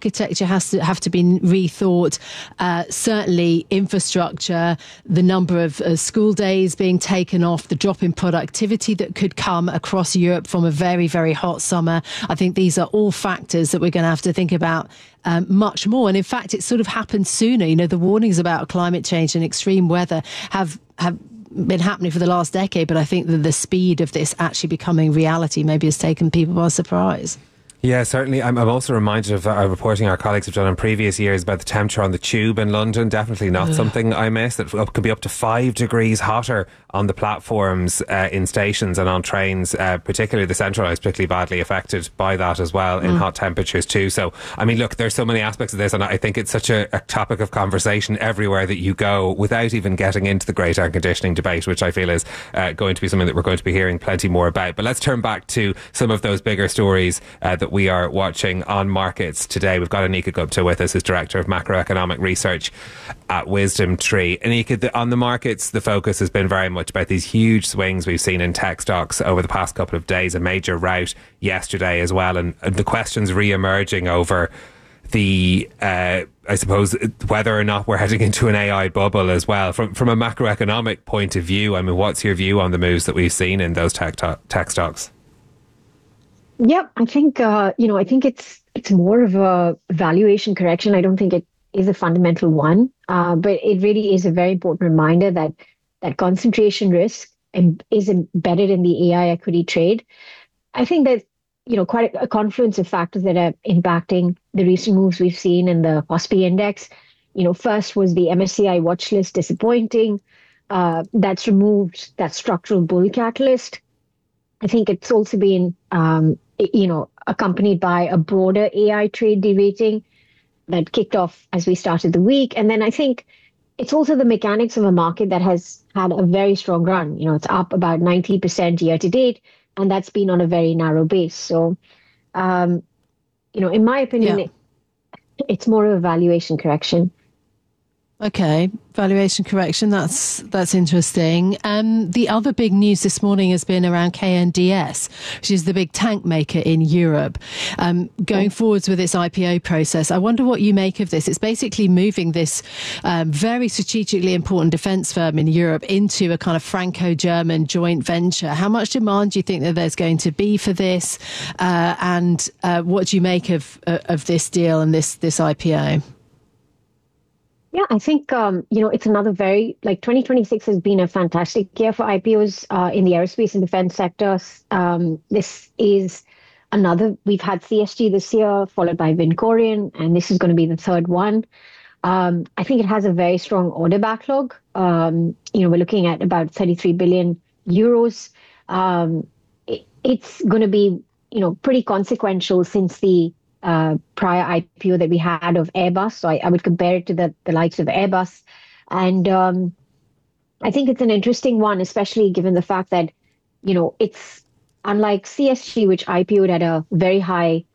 architecture have to be rethought. Certainly infrastructure, the number of school days being taken off, the drop in productivity that could come across Europe from a very, very hot summer. I think these are all factors that we're going to have to think about much more. And in fact, it sort of happened sooner. You know, the warnings about climate change and extreme weather have been happening for the last decade, but I think that the speed of this actually becoming reality maybe has taken people by surprise. Yeah, certainly. I'm also reminded of reporting our colleagues have done in previous years about the temperature on the tube in London. Definitely not something I missed. It could be up to 5 degrees hotter on the platforms in stations and on trains, particularly the Central is particularly badly affected by that as well in hot temperatures too. So, I mean, look, there's so many aspects of this, and I think it's such a topic of conversation everywhere that you go without even getting into the great air conditioning debate, which I feel is going to be something that we're going to be hearing plenty more about. But let's turn back to some of those bigger stories that we are watching on markets today. We've got Anika Gupta with us, as Director of Macroeconomic Research at Wisdom Tree. Anika, on the markets, the focus has been very much about these huge swings we've seen in tech stocks over the past couple of days, a major rout yesterday as well, and the questions re-emerging over the, I suppose, whether or not we're heading into an AI bubble as well. From a macroeconomic point of view, I mean, what's your view on the moves that we've seen in those tech stocks? Yeah, I think I think it's more of a valuation correction. I don't think it is a fundamental one, but it really is a very important reminder that concentration risk is embedded in the AI equity trade. I think that quite a confluence of factors that are impacting the recent moves we've seen in the KOSPI index. First was the MSCI watch list disappointing. That's removed that structural bull catalyst. I think it's also been accompanied by a broader AI trade derating that kicked off as we started the week. And then I think it's also the mechanics of a market that has had a very strong run. It's up about 90% year to date, and that's been on a very narrow base. So, in my opinion, it's more of a valuation correction. Okay, valuation correction. That's interesting. The other big news this morning has been around KNDS, which is the big tank maker in Europe, going forwards with its IPO process. I wonder what you make of this. It's basically moving this very strategically important defence firm in Europe into a kind of Franco-German joint venture. How much demand do you think that there's going to be for this? And what do you make of this deal and this IPO? Yeah, I think, it's another 2026 has been a fantastic year for IPOs in the aerospace and defense sector. This is we've had CSG this year, followed by Vincorion, and this is going to be the third one. I think it has a very strong order backlog. We're looking at about 33 billion euros. It's going to be, pretty consequential since the prior IPO that we had of Airbus. So I would compare it to the likes of Airbus. And I think it's an interesting one, especially given the fact that, it's unlike CSG, which IPO'd at a very high,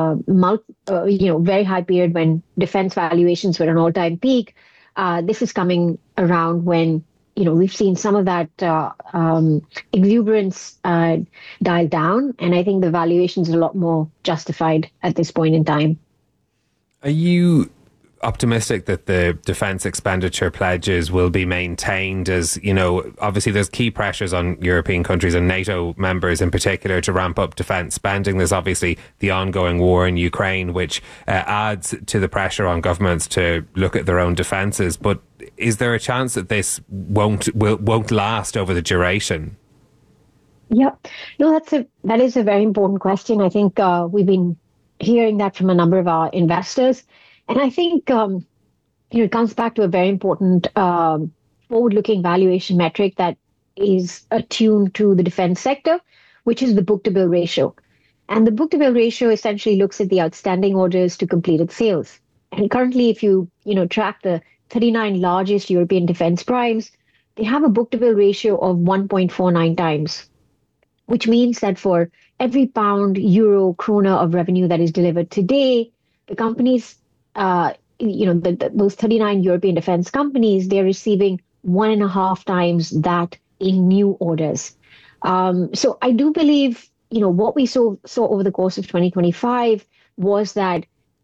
very high period when defense valuations were at an all-time peak. This is coming around when we've seen some of that exuberance dial down, and I think the valuations are a lot more justified at this point in time. Are you optimistic that the defence expenditure pledges will be maintained? As obviously there's key pressures on European countries and NATO members in particular to ramp up defence spending. There's obviously the ongoing war in Ukraine, which adds to the pressure on governments to look at their own defences. But is there a chance that this won't last over the duration? Yeah, no, that is a very important question. I think we've been hearing that from a number of our investors. And I think, it comes back to a very important forward-looking valuation metric that is attuned to the defense sector, which is the book-to-bill ratio. And the book-to-bill ratio essentially looks at the outstanding orders to completed sales. And currently, if you track the 39 largest European defense primes, they have a book-to-bill ratio of 1.49 times, which means that for every pound, euro, krona of revenue that is delivered today, the companies, those 39 European defense companies, they're receiving 1.5 times that in new orders. So I do believe, what we saw over the course of 2025 was that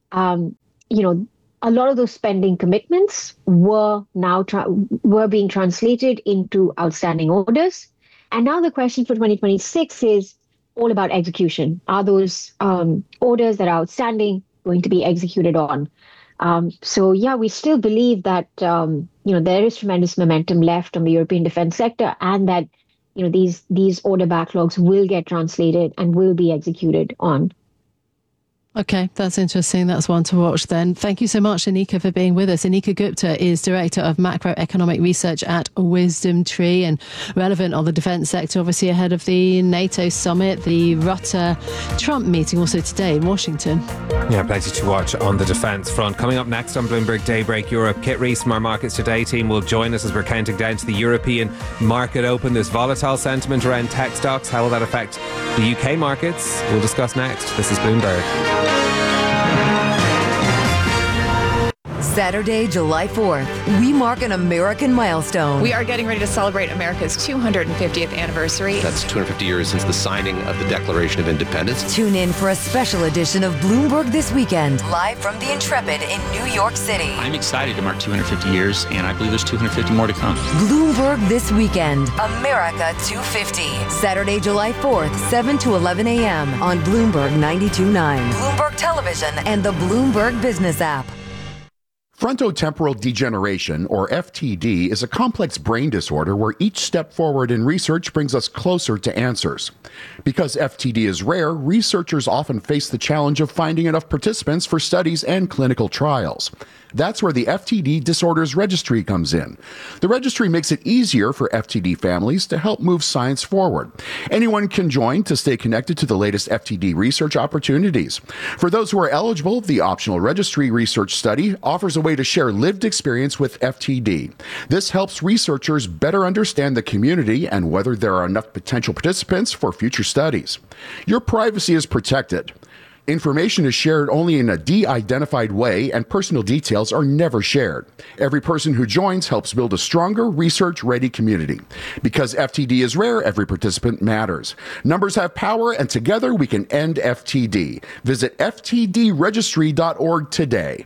A lot of those spending commitments were being translated into outstanding orders. And now the question for 2026 is all about execution. Are those orders that are outstanding going to be executed on? We still believe that there is tremendous momentum left on the European defense sector, and that these order backlogs will get translated and will be executed on. Okay, that's interesting. That's one to watch then. Thank you so much, Anika, for being with us. Anika Gupta is Director of Macroeconomic Research at Wisdom Tree, and relevant on the defence sector, obviously ahead of the NATO summit, the Rutte-Trump meeting also today in Washington. Yeah, plenty to watch on the defence front. Coming up next on Bloomberg Daybreak Europe, Kit Rees from our Markets Today team will join us as we're counting down to the European market open. There's volatile sentiment around tech stocks. How will that affect the UK markets? We'll discuss next. This is Bloomberg. Saturday, July 4th, we mark an American milestone. We are getting ready to celebrate America's 250th anniversary. That's 250 years since the signing of the Declaration of Independence. Tune in for a special edition of Bloomberg This Weekend, live from the Intrepid in New York City. I'm excited to mark 250 years, and I believe there's 250 more to come. Bloomberg This Weekend, America 250. Saturday, July 4th, 7 to 11 a.m. on Bloomberg 92.9, Bloomberg Television, and the Bloomberg Business app. Frontotemporal degeneration, or FTD, is a complex brain disorder where each step forward in research brings us closer to answers. Because FTD is rare, researchers often face the challenge of finding enough participants for studies and clinical trials. That's where the FTD Disorders Registry comes in. The registry makes it easier for FTD families to help move science forward. Anyone can join to stay connected to the latest FTD research opportunities. For those who are eligible, the optional registry research study offers a way to share lived experience with FTD. This helps researchers better understand the community and whether there are enough potential participants for future studies. Your privacy is protected. Information is shared only in a de-identified way, and personal details are never shared. Every person who joins helps build a stronger, research-ready community. Because FTD is rare, every participant matters. Numbers have power, and together we can end FTD. Visit ftdregistry.org today.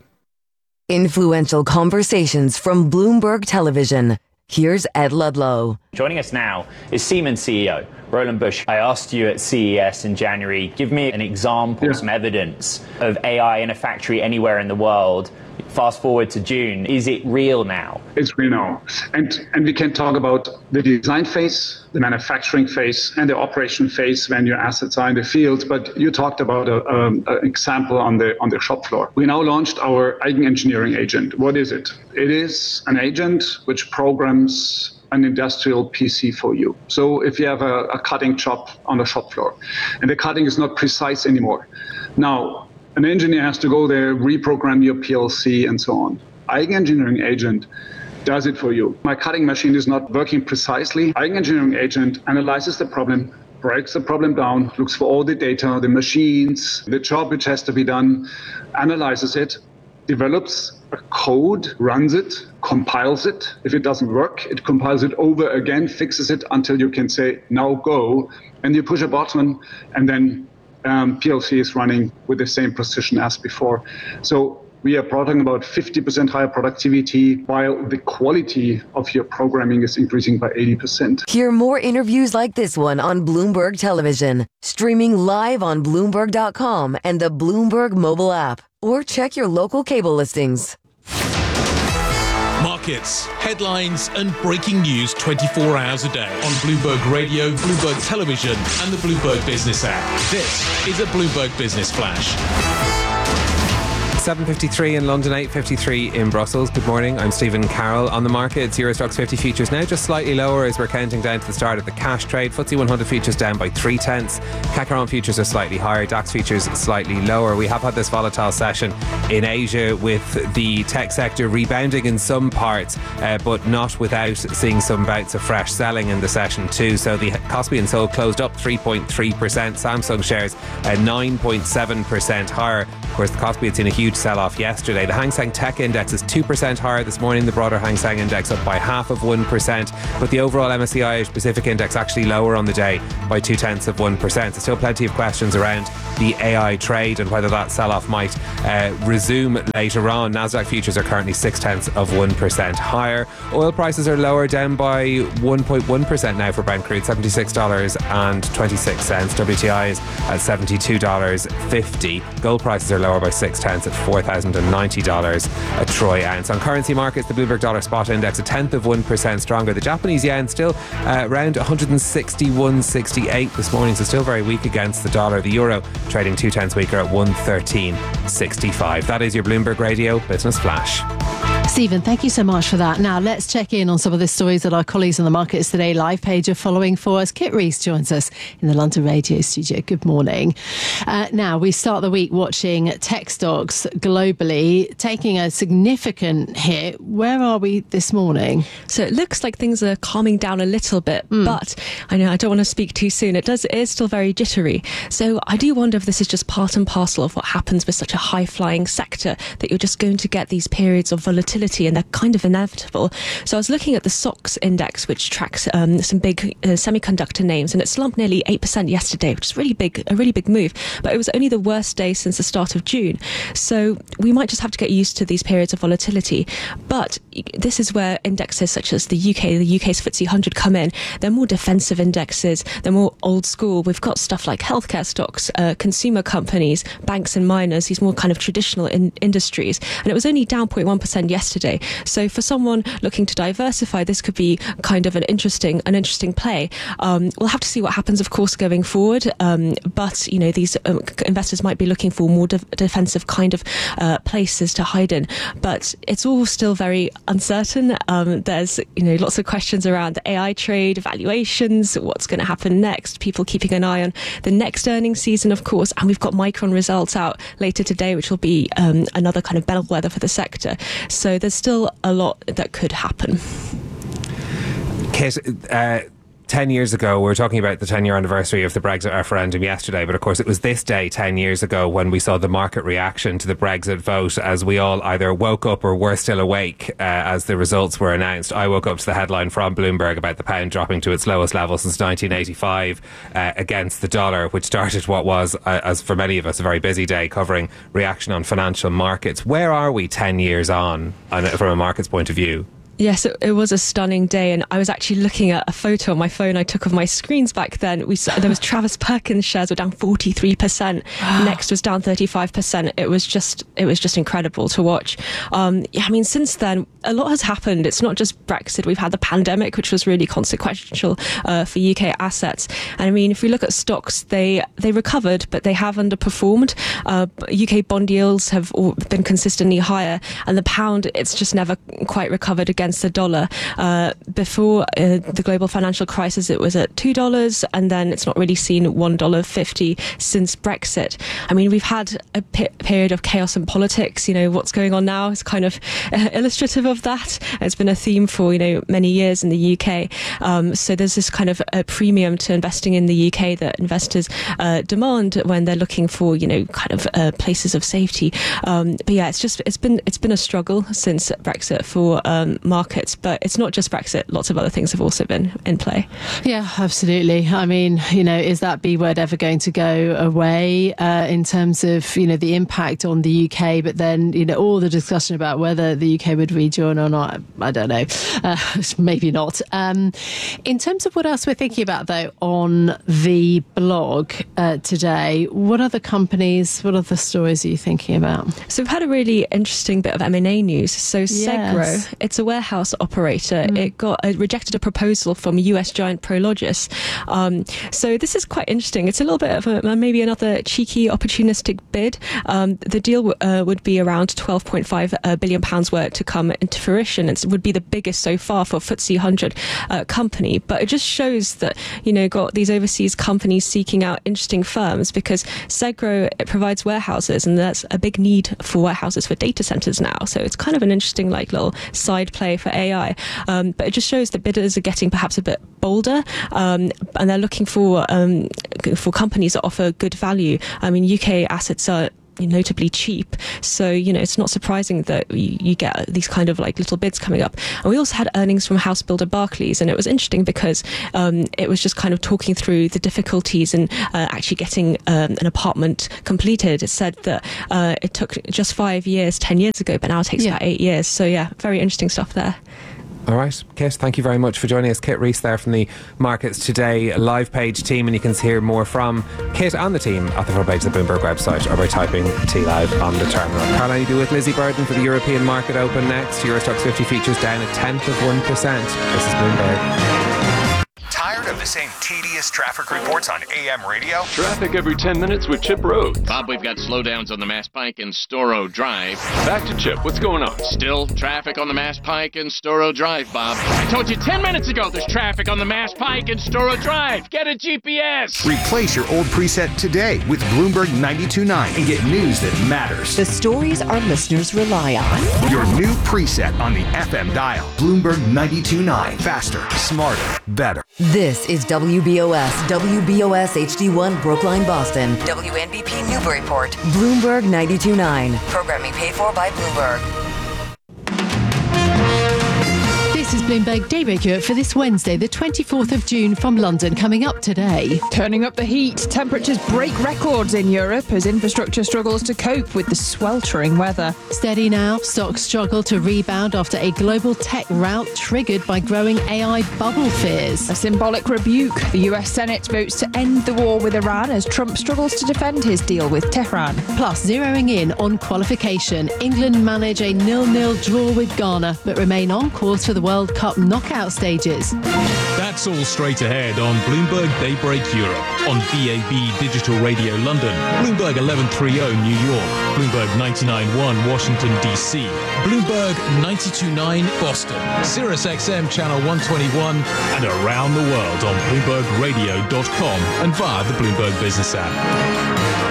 Influential conversations from Bloomberg Television. Here's Ed Ludlow. Joining us now is Siemens CEO Roland Busch. I asked you at CES in January, give me an example, some evidence of AI in a factory anywhere in the world. Fast forward to June, is it real now? It's real now. And we can talk about the design phase, the manufacturing phase, and the operation phase when your assets are in the field. But you talked about an example on the shop floor. We now launched our Eigenengineering agent. What is it? It is an agent which programs an industrial PC for you. So if you have a cutting job on the shop floor and the cutting is not precise anymore, now an engineer has to go there, reprogram your PLC and so on. Eigenengineering agent does it for you. My cutting machine is not working precisely. Eigenengineering agent analyzes the problem, breaks the problem down, looks for all the data, the machines, the job which has to be done, analyzes it, develops a code, runs it, compiles it. If it doesn't work, it compiles it over again, fixes it until you can say, now go, and you push a button, and then PLC is running with the same precision as before. So we are talking about 50% higher productivity, while the quality of your programming is increasing by 80%. Hear more interviews like this one on Bloomberg Television, streaming live on Bloomberg.com and the Bloomberg mobile app, or check your local cable listings. Markets, headlines, and breaking news 24 hours a day on Bloomberg Radio, Bloomberg Television, and the Bloomberg Business app. This is a Bloomberg Business Flash. 7.53 in London, 8.53 in Brussels. Good morning, I'm Stephen Carroll. On the markets, Euro Stoxx 50 futures now just slightly lower as we're counting down to the start of the cash trade. FTSE 100 futures down by 0.3. CAC 40 futures are slightly higher. DAX futures slightly lower. We have had this volatile session in Asia with the tech sector rebounding in some parts, but not without seeing some bouts of fresh selling in the session too. So the Kospi and Seoul closed up 3.3%. Samsung shares 9.7% higher. Of course, the Kospi had seen a huge huge sell-off yesterday. The Hang Seng Tech Index is 2% higher this morning. The broader Hang Seng Index up by 0.5%. But the overall MSCI Asia Pacific Index actually lower on the day by 0.2%. There's still plenty of questions around the AI trade and whether that sell-off might resume later on. Nasdaq futures are currently 0.6% higher. Oil prices are lower, down by 1.1% now for Brent crude, $76.26. WTI is at $72.50. Gold prices are lower by 0.6 at $4,090 a troy ounce. On currency markets, the Bloomberg Dollar Spot Index 0.1% stronger. The Japanese yen still around 161.68 this morning, so still very weak against the dollar. The euro trading 0.2 weaker at 113.65. That is your Bloomberg Radio Business Flash. Stephen, thank you so much for that. Now, let's check in on some of the stories that our colleagues on the Markets Today live page are following for us. Kit Rees joins us in the London Radio studio. Good morning. Now, we start the week watching tech stocks globally taking a significant hit. Where are we this morning? So it looks like things are calming down a little bit, but I know I don't want to speak too soon. It is still very jittery. So I do wonder if this is just part and parcel of what happens with such a high-flying sector, that you're just going to get these periods of volatility, and they're kind of inevitable. So I was looking at the SOX index, which tracks some big semiconductor names, and it slumped nearly 8% yesterday, which is a really big move. But it was only the worst day since the start of June. So we might just have to get used to these periods of volatility. But this is where indexes such as the UK's FTSE 100 come in. They're more defensive indexes. They're more old school. We've got stuff like healthcare stocks, consumer companies, banks and miners, these more kind of traditional industries. And it was only down 0.1% yesterday. So for someone looking to diversify, this could be kind of an interesting play. We'll have to see what happens, of course, going forward. But these investors might be looking for more defensive kind of places to hide in. But it's all still very uncertain. There's lots of questions around the AI trade, valuations, what's going to happen next. People keeping an eye on the next earnings season, of course. And we've got Micron results out later today, which will be another kind of bellwether for the sector. So there's still a lot that could happen. Kit, 10 years ago, we were talking about the 10-year anniversary of the Brexit referendum yesterday, but of course it was this day 10 years ago when we saw the market reaction to the Brexit vote, as we all either woke up or were still awake as the results were announced. I woke up to the headline from Bloomberg about the pound dropping to its lowest level since 1985 against the dollar, which started what was, as for many of us, a very busy day covering reaction on financial markets. Where are we 10 years on from a market's point of view? Yes, it was a stunning day, and I was actually looking at a photo on my phone I took of my screens back then. There was Travis Perkins shares were down 43%. Next was down 35%. It was just incredible to watch. Since then, a lot has happened. It's not just Brexit. We've had the pandemic, which was really consequential for UK assets. And if we look at stocks, they recovered, but they have underperformed. UK bond yields have been consistently higher, and the pound, it's just never quite recovered against the dollar. Before the global financial crisis, it was at $2, and then it's not really seen $1.50 since Brexit. We've had a period of chaos in politics. What's going on now is kind of illustrative of that. It's been a theme for many years in the UK. So there's this kind of a premium to investing in the UK that investors demand when they're looking for places of safety. But yeah, it's been a struggle since Brexit for markets, but it's not just Brexit. Lots of other things have also been in play. Yeah, absolutely. Is that B word ever going to go away in terms of, the impact on the UK? But then, all the discussion about whether the UK would rejoin or not, I don't know. Maybe not. In terms of what else we're thinking about, though, on the blog today, what other companies, what other stories are you thinking about? So we've had a really interesting bit of M&A news. So Segro, it's a warehouse operator. It rejected a proposal from US giant Prologis. So this is quite interesting. It's a little bit of maybe another cheeky, opportunistic bid. The deal would be around £12.5 billion worth to come into fruition. It would be the biggest so far for FTSE 100 company. But it just shows that, got these overseas companies seeking out interesting firms, because Segro, it provides warehouses, and there's a big need for warehouses for data centers now. So it's kind of an interesting little side play for AI. But it just shows that bidders are getting perhaps a bit bolder, and they're looking for companies that offer good value. UK assets are notably cheap. So, it's not surprising that you get these kind of like little bids coming up. And we also had earnings from house builder Barclays, and it was interesting because it was just kind of talking through the difficulties in actually getting an apartment completed. It said that it took just 5 years 10 years ago, but now it takes about 8 years. So yeah, very interesting stuff there. All right, Kit, thank you very much for joining us. Kit Rees there from the Markets Today live page team, and you can hear more from Kit and the team at the front page of the Bloomberg website or by typing T-Live on the terminal. Caroline, you do with Lizzie Burden for the European market open next. Euro Stoxx 50 futures down 0.1%. This is Bloomberg. Tired of the same tedious traffic reports on AM radio? Traffic every 10 minutes with Chip Rhodes. Bob, we've got slowdowns on the Mass Pike and Storrow Drive. Back to Chip. What's going on? Still traffic on the Mass Pike and Storrow Drive, Bob. I told you 10 minutes ago there's traffic on the Mass Pike and Storrow Drive. Get a GPS. Replace your old preset today with Bloomberg 92.9 and get news that matters. The stories our listeners rely on. Your new preset on the FM dial. Bloomberg 92.9. Faster, smarter, better. This is WBOS HD1 Brookline, Boston. WNBP Newburyport. Bloomberg 92.9. Programming paid for by Bloomberg. This is Bloomberg Daybreak Europe for this Wednesday, the 24th of June from London. Coming up today. Turning up the heat, temperatures break records in Europe as infrastructure struggles to cope with the sweltering weather. Steady now, stocks struggle to rebound after a global tech rout triggered by growing AI bubble fears. A symbolic rebuke. The US Senate votes to end the war with Iran as Trump struggles to defend his deal with Tehran. Plus, zeroing in on qualification. England manage a 0-0 draw with Ghana, but remain on course for the World Cup knockout stages. That's all straight ahead on Bloomberg Daybreak Europe, on DAB Digital Radio London, Bloomberg 1130 New York, Bloomberg 99.1 Washington DC, Bloomberg 92.9 Boston, Sirius XM Channel 121, and around the world on BloombergRadio.com and via the Bloomberg Business app.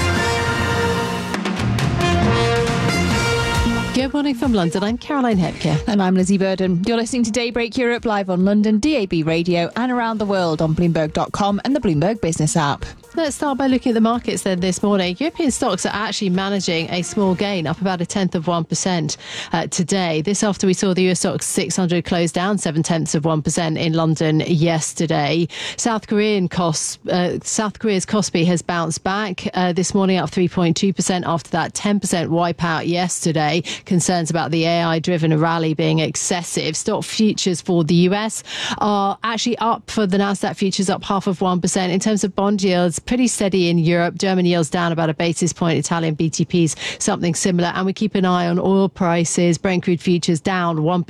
Good morning from London. I'm Caroline Hepker. And I'm Lizzie Burden. You're listening to Daybreak Europe live on London, DAB Radio, and around the world on Bloomberg.com and the Bloomberg Business app. Let's start by looking at the markets then this morning. European stocks are actually managing a small gain, up about 1% today. This after we saw the US Stoxx 600 close down 0.7% in London yesterday. South Korea's Kospi has bounced back this morning, up 3.2% after that 10% wipeout yesterday. Concerns about the AI-driven rally being excessive. Stock futures for the US are actually up for the Nasdaq futures, up 0.5%. In terms of bond yields, pretty steady in Europe. German yields down about a basis point. Italian BTPs something similar. And we keep an eye on oil prices. Brent crude futures down 1%,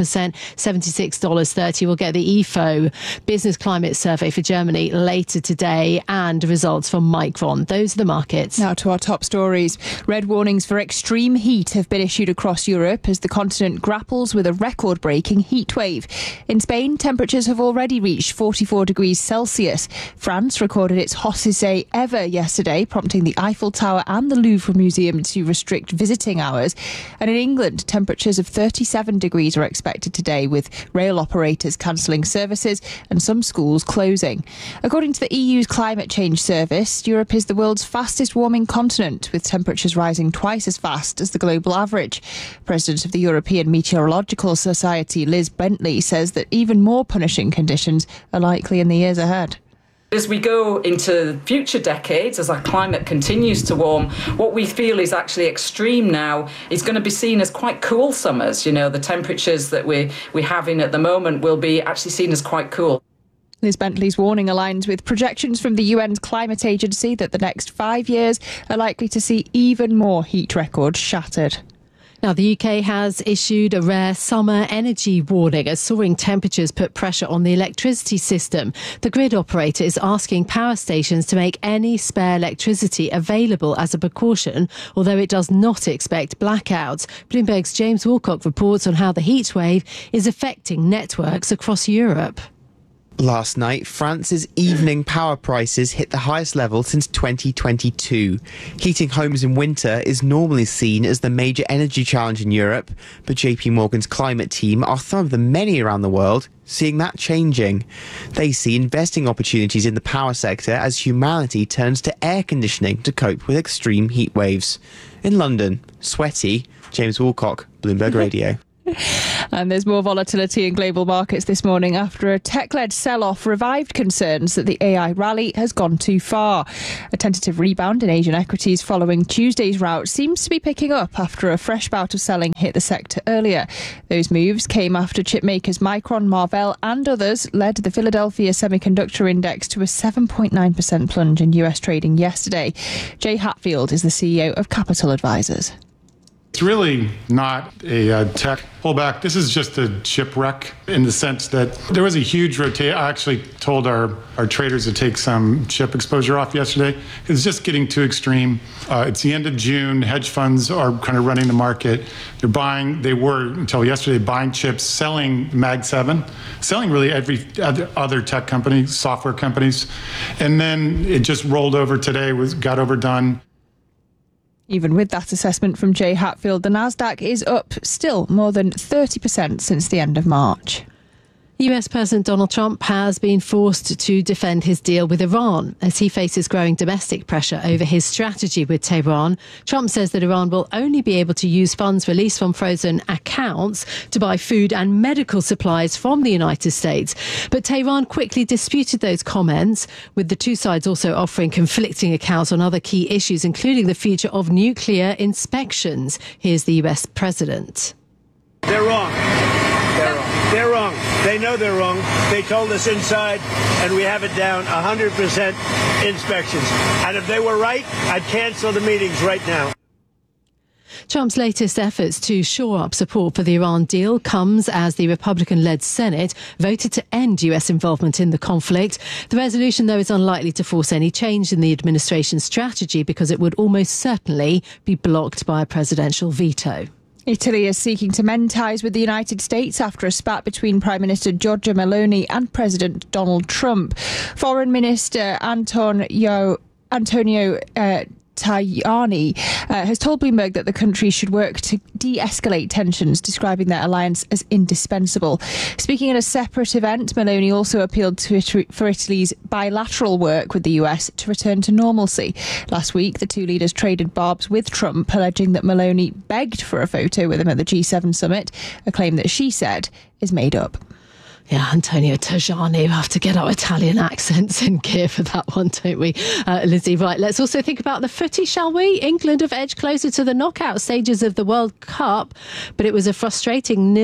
$76.30. We'll get the IFO business climate survey for Germany later today and results from Micron. Those are the markets. Now to our top stories. Red warnings for extreme heat have been issued across Europe as the continent grapples with a record-breaking heat wave. In Spain, temperatures have already reached 44 degrees Celsius. France recorded its hottest day ever yesterday, prompting the Eiffel Tower and the Louvre Museum to restrict visiting hours. And in England, temperatures of 37 degrees are expected today, with rail operators cancelling services and some schools closing. According to the EU's Climate Change Service, Europe is the world's fastest warming continent, with temperatures rising twice as fast as the global average. President of the European Meteorological Society, Liz Bentley, says that even more punishing conditions are likely in the years ahead. As we go into future decades, as our climate continues to warm, what we feel is actually extreme now is going to be seen as quite cool summers. You know, the temperatures that we're having at the moment will be actually seen as quite cool. Liz Bentley's warning aligns with projections from the UN's climate agency that the next 5 years are likely to see even more heat records shattered. Now, the UK has issued a rare summer energy warning as soaring temperatures put pressure on the electricity system. The grid operator is asking power stations to make any spare electricity available as a precaution, although it does not expect blackouts. Bloomberg's James Woolcock reports on how the heat wave is affecting networks across Europe. Last night, France's evening power prices hit the highest level since 2022. Heating homes in winter is normally seen as the major energy challenge in Europe, but JP Morgan's climate team are some of the many around the world seeing that changing. They see investing opportunities in the power sector as humanity turns to air conditioning to cope with extreme heat waves. In London, sweaty, James Woolcock, Bloomberg Radio. And there's more volatility in global markets this morning after a tech-led sell-off revived concerns that the AI rally has gone too far. A tentative rebound in Asian equities following Tuesday's rout seems to be picking up after a fresh bout of selling hit the sector earlier. Those moves came after chipmakers Micron, Marvell and others led the Philadelphia Semiconductor Index to a 7.9% plunge in US trading yesterday. Jay Hatfield is the CEO of Capital Advisors. It's really not a tech pullback. This is just a shipwreck in the sense that there was a huge rotation. I actually told our traders to take some chip exposure off yesterday. It's just getting too extreme. It's the end of June. Hedge funds are kind of running the market. They were until yesterday buying chips, selling Mag 7, selling really every other tech company, software companies. And then it just rolled over today, got overdone. Even with that assessment from Jay Hatfield, the Nasdaq is up still more than 30% since the end of March. US President Donald Trump has been forced to defend his deal with Iran as he faces growing domestic pressure over his strategy with Tehran. Trump says that Iran will only be able to use funds released from frozen accounts to buy food and medical supplies from the United States. But Tehran quickly disputed those comments, with the two sides also offering conflicting accounts on other key issues, including the future of nuclear inspections. Here's the US President. They're wrong. They're wrong. They're wrong. They know they're wrong. They told us inside, and we have it down 100% inspections. And if they were right, I'd cancel the meetings right now. Trump's latest efforts to shore up support for the Iran deal comes as the Republican-led Senate voted to end US involvement in the conflict. The resolution, though, is unlikely to force any change in the administration's strategy because it would almost certainly be blocked by a presidential veto. Italy is seeking to mend ties with the United States after a spat between Prime Minister Giorgia Meloni and President Donald Trump. Foreign Minister Antonio Tajani has told Bloomberg that the country should work to de-escalate tensions, describing their alliance as indispensable. Speaking at a separate event, Meloni also appealed for Italy's bilateral work with the US to return to normalcy. Last week, the two leaders traded barbs with Trump, alleging that Meloni begged for a photo with him at the G7 summit, a claim that she said is made up. Yeah, Antonio Tajani. We have to get our Italian accents in gear for that one, don't we, Lizzie? Right, let's also think about the footy, shall we? England have edged closer to the knockout stages of the World Cup, but it was a frustrating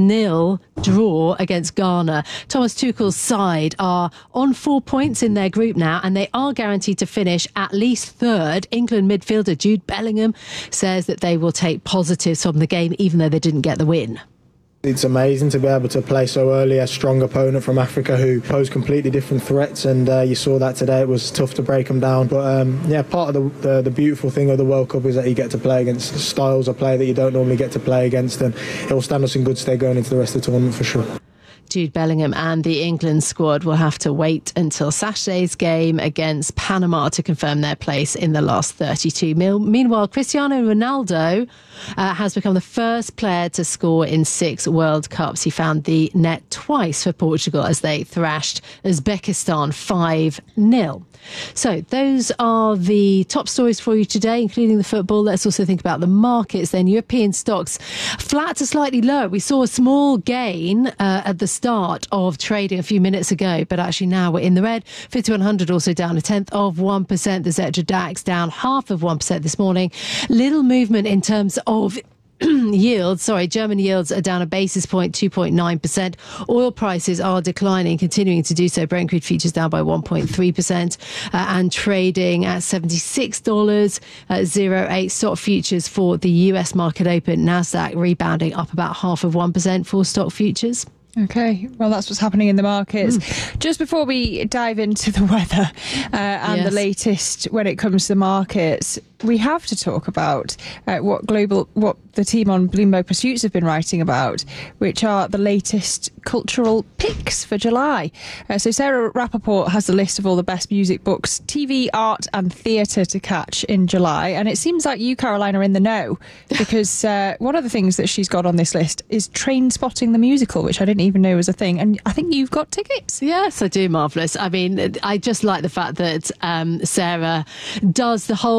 0-0 draw against Ghana. Thomas Tuchel's side are on 4 points in their group now, and they are guaranteed to finish at least third. England midfielder Jude Bellingham says that they will take positives from the game, even though they didn't get the win. It's amazing to be able to play so early a strong opponent from Africa who pose completely different threats, and you saw that today. It was tough to break them down, but part of the beautiful thing of the World Cup is that you get to play against styles of play that you don't normally get to play against, and it will stand us in good stead going into the rest of the tournament for sure. Jude Bellingham and the England squad will have to wait until Saturday's game against Panama to confirm their place in the last 32. Meanwhile, Cristiano Ronaldo has become the first player to score in 6 World Cups. He found the net twice for Portugal as they thrashed Uzbekistan 5-0. So those are the top stories for you today, including the football. Let's also think about the markets then. European stocks flat to slightly lower. We saw a small gain at the start of trading a few minutes ago, but actually now we're in the red. 5100 also down 0.1%. The Xetra DAX down 0.5% this morning. Little movement in terms of yields. German yields are down a basis point, 2.9%. Oil prices are declining, continuing to do so. Brent crude futures down by 1.3% and trading at $76.08. Stock futures for the US market open. Nasdaq rebounding up about 0.5% for stock futures. Okay, well, that's what's happening in the markets. Just before we dive into the weather and the latest when it comes to the markets, we have to talk about what the team on Bloomberg Pursuits have been writing about, which are the latest cultural picks for July. So Sarah Rappaport has a list of all the best music, books, TV, art and theatre to catch in July. And it seems like you, Caroline, are in the know, because one of the things that she's got on this list is Trainspotting the musical, which I didn't even know was a thing. And I think you've got tickets. Yes, I do. Marvellous. I mean, I just like the fact that Sarah does the whole kind of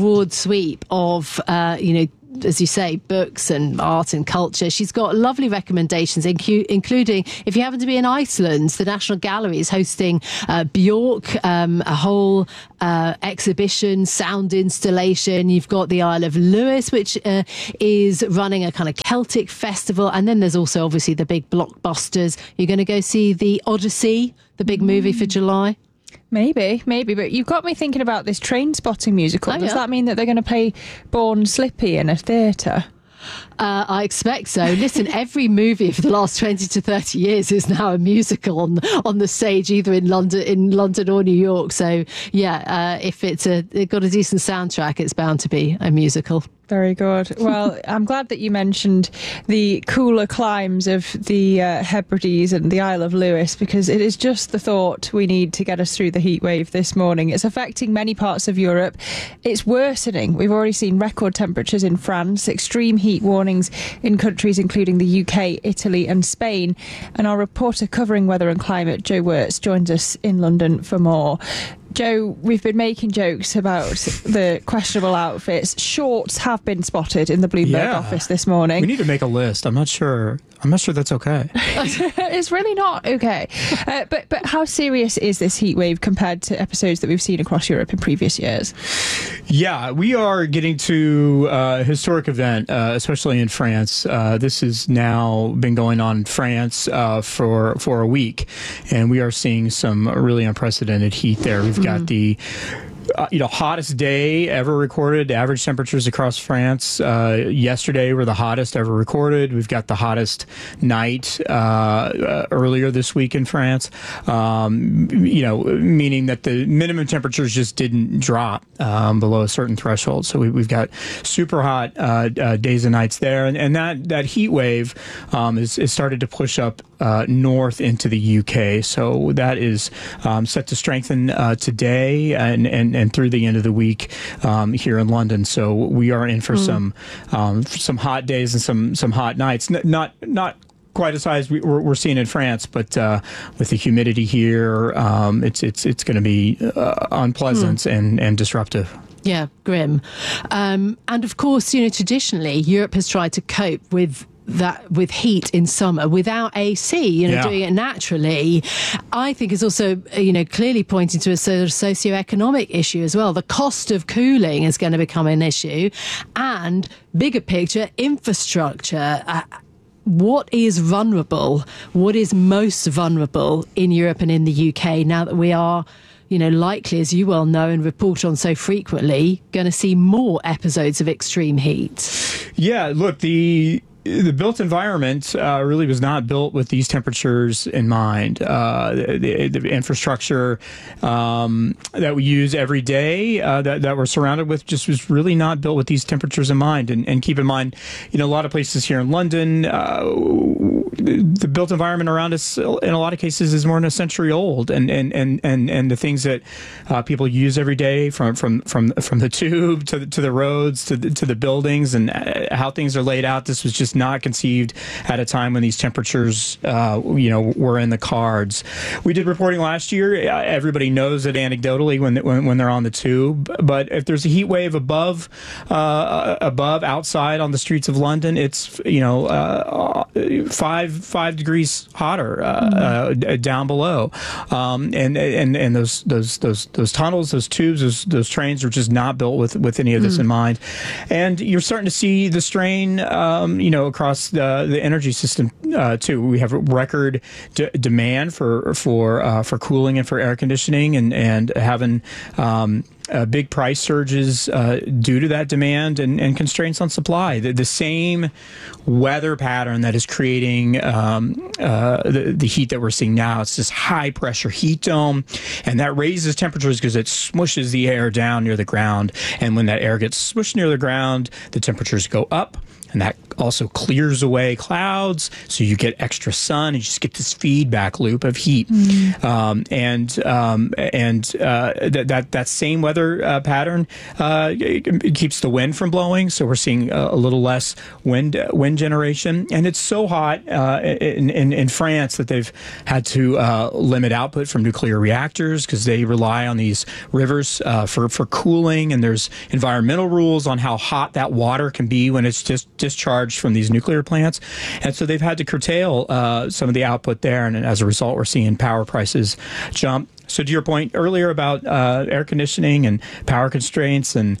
broad sweep of, as you say, books and art and culture. She's got lovely recommendations, including, if you happen to be in Iceland, the National Gallery is hosting Björk, a whole exhibition, sound installation. You've got the Isle of Lewis, which is running a kind of Celtic festival. And then there's also obviously the big blockbusters. You're going to go see the Odyssey, the big movie for July? Maybe, but you've got me thinking about this Train Spotting musical. Does that mean that they're going to play Born Slippy in a theatre? I expect so. Listen, every movie for the last 20 to 30 years is now a musical on the stage, either in London or New York. So yeah, if it got a decent soundtrack, it's bound to be a musical. Very good. Well, I'm glad that you mentioned the cooler climes of the Hebrides and the Isle of Lewis, because it is just the thought we need to get us through the heat wave this morning. It's affecting many parts of Europe. It's worsening. We've already seen record temperatures in France, extreme heat warnings in countries including the UK, Italy and Spain. And our reporter covering weather and climate, Joe Wirtz, joins us in London for more. Joe, we've been making jokes about the questionable outfits. Shorts have been spotted in the Bloomberg office this morning. We need to make a list. I'm not sure that's okay. It's really not okay. But how serious is this heat wave compared to episodes that we've seen across Europe in previous years? Yeah, we are getting to a historic event, especially in France. This has now been going on in France for a week, and we are seeing some really unprecedented heat there. We've got the hottest day ever recorded. Average temperatures across France yesterday were the hottest ever recorded. We've got the hottest night earlier this week in France. Meaning that the minimum temperatures just didn't drop below a certain threshold. So we've got super hot days and nights there, and that heat wave is started to push up north into the UK. So that is set to strengthen today and through the end of the week here in London. So we are in for some hot days and some hot nights. Not quite as high as we're seeing in France, but with the humidity here, it's going to be unpleasant and disruptive. Yeah, grim. And of course, traditionally, Europe has tried to cope with heat in summer without AC, doing it naturally. I think is also, clearly pointing to a sort of socioeconomic issue as well. The cost of cooling is going to become an issue, and bigger picture, infrastructure. What is vulnerable? What is most vulnerable in Europe and in the UK now that we are, likely, as you well know and report on so frequently, going to see more episodes of extreme heat? Yeah, look, the built environment really was not built with these temperatures in mind. The infrastructure that we use every day that we're surrounded with just was really not built with these temperatures in mind. And keep in mind, a lot of places here in London, the built environment around us in a lot of cases is more than a century old, and the things that people use every day from the tube to the roads to the buildings and how things are laid out. This was just not conceived at a time when these temperatures were in the cards. We did reporting last year. Everybody knows it anecdotally when they're on the tube, but if there's a heat wave above outside on the streets of London, it's 5 degrees hotter down below, and those tunnels, those tubes, those trains are just not built with any of this in mind. And you're starting to see the strain across the energy system too. We have record demand for cooling and for air conditioning, and having big price surges due to that demand and constraints on supply. The same weather pattern that is creating the heat that we're seeing now. It's this high pressure heat dome, and that raises temperatures because it smushes the air down near the ground. And when that air gets smushed near the ground, the temperatures go up, and that also clears away clouds, so you get extra sun, and you just get this feedback loop of heat. That same weather pattern it keeps the wind from blowing, so we're seeing a little less wind generation. And it's so hot in France that they've had to limit output from nuclear reactors because they rely on these rivers for cooling, and there's environmental rules on how hot that water can be when it's just discharged from these nuclear plants. And so they've had to curtail some of the output there, and as a result, we're seeing power prices jump. So to your point earlier about air conditioning and power constraints and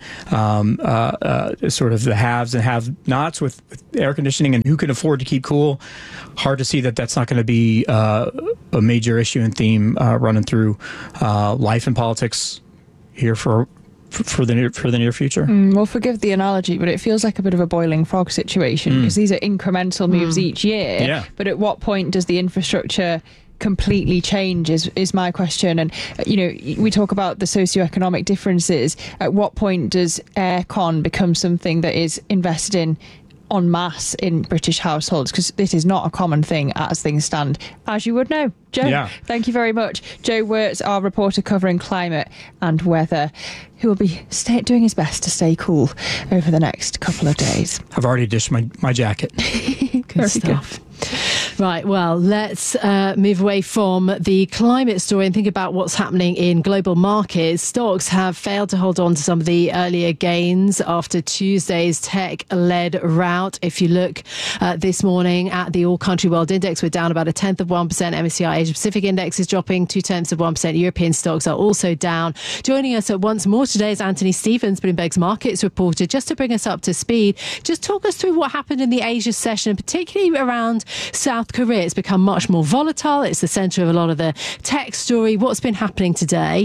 sort of the haves and have-nots with air conditioning and who can afford to keep cool, hard to see that that's not going to be a major issue and theme running through life and politics here for the near future. Well, forgive the analogy, but it feels like a bit of a boiling frog situation because these are incremental moves each year. Yeah. But at what point does the infrastructure completely change is my question. And we talk about the socioeconomic differences. At what point does aircon become something that is invested in en masse in British households? Because this is not a common thing as things stand, as you would know. Joe, thank you very much. Joe Wirtz, our reporter covering climate and weather, who will be doing his best to stay cool over the next couple of days. I've already dished my jacket. Good stuff. Right, well, let's move away from the climate story and think about what's happening in global markets. Stocks have failed to hold on to some of the earlier gains after Tuesday's tech-led rout. If you look this morning at the All-Country World Index, we're down about 0.1%. MSCI Asia-Pacific Index is dropping 0.2%. European stocks are also down. Joining us once more today is Anthony Stevens, Bloomberg's markets reporter. Just to bring us up to speed, just talk us through what happened in the Asia session, particularly around South Korea. It's become much more volatile. It's the centre of a lot of the tech story. What's been happening today?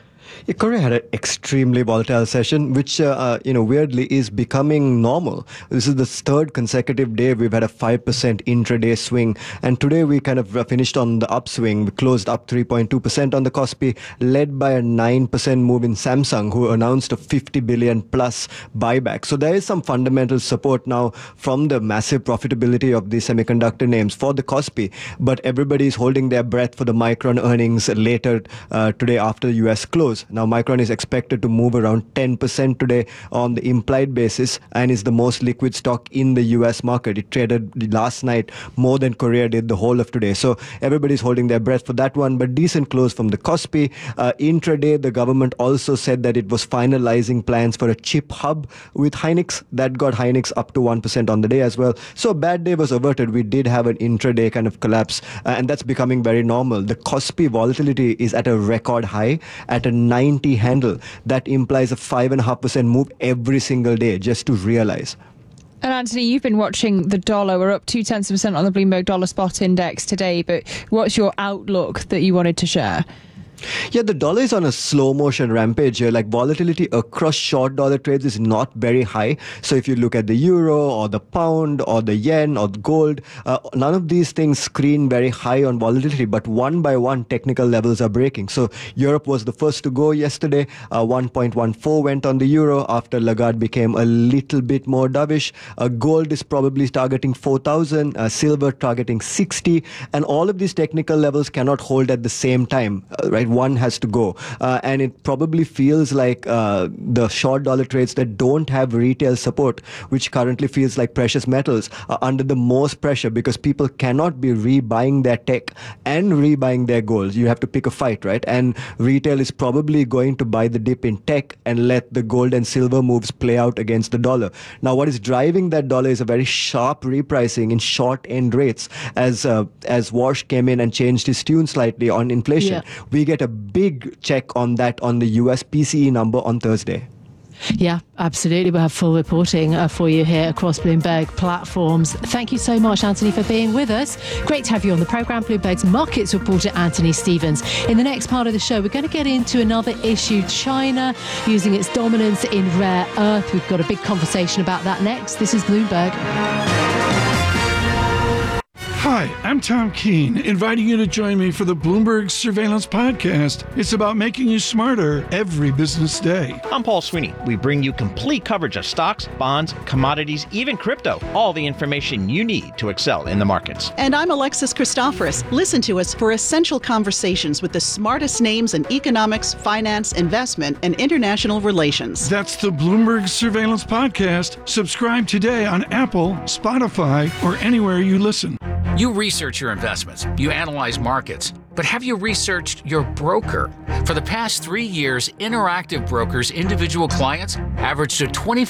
Korea had an extremely volatile session, which, weirdly is becoming normal. This is the third consecutive day we've had a 5% intraday swing. And today we kind of finished on the upswing. We closed up 3.2% on the Kospi, led by a 9% move in Samsung, who announced a 50 billion plus buyback. So there is some fundamental support now from the massive profitability of the semiconductor names for the Kospi. But everybody is holding their breath for the Micron earnings later today after the US close. Now, Micron is expected to move around 10% today on the implied basis and is the most liquid stock in the US market. It traded last night more than Korea did the whole of today. So everybody's holding their breath for that one, but decent close from the Kospi. Intraday, the government also said that it was finalizing plans for a chip hub with Hynix. That got Hynix up to 1% on the day as well. So a bad day was averted. We did have an intraday kind of collapse, and that's becoming very normal. The Kospi volatility is at a record high at a 90 handle. That implies a 5.5% move every single day, just to realize. And Anthony, you've been watching the dollar. We're up 0.2% on the Bloomberg Dollar Spot Index today, but what's your outlook that you wanted to share? Yeah, the dollar is on a slow motion rampage here. Like, volatility across short dollar trades is not very high. So if you look at the euro or the pound or the yen or the gold, none of these things screen very high on volatility, but one by one technical levels are breaking. So Europe was the first to go yesterday. 1.14 went on the euro after Lagarde became a little bit more dovish. Gold is probably targeting 4,000, silver targeting 60, and all of these technical levels cannot hold at the same time, right? One has to go. And it probably feels like the short dollar trades that don't have retail support, which currently feels like precious metals, are under the most pressure because people cannot be rebuying their tech and rebuying their gold. You have to pick a fight, right? And retail is probably going to buy the dip in tech and let the gold and silver moves play out against the dollar. Now, what is driving that dollar is a very sharp repricing in short end rates as Walsh came in and changed his tune slightly on inflation. Yeah. We get a big check on that on the US PCE number on Thursday. Yeah, absolutely. We'll have full reporting for you here across Bloomberg platforms. Thank you so much, Anthony, for being with us. Great to have you on the programme. Bloomberg's markets reporter, Anthony Stevens. In the next part of the show, we're going to get into another issue, China using its dominance in rare earth. We've got a big conversation about that next. This is Bloomberg. Hi, Hi, I'm Tom Keene, inviting you to join me for the Bloomberg Surveillance Podcast. It's about making you smarter every business day. I'm Paul Sweeney. We bring you complete coverage of stocks, bonds, commodities, even crypto. All the information you need to excel in the markets. And I'm Alexis Christoforous. Listen to us for essential conversations with the smartest names in economics, finance, investment, and international relations. That's the Bloomberg Surveillance Podcast. Subscribe today on Apple, Spotify, or anywhere you listen. You research your investments, you analyze markets, but have you researched your broker? For the past 3 years, Interactive Brokers' individual clients averaged a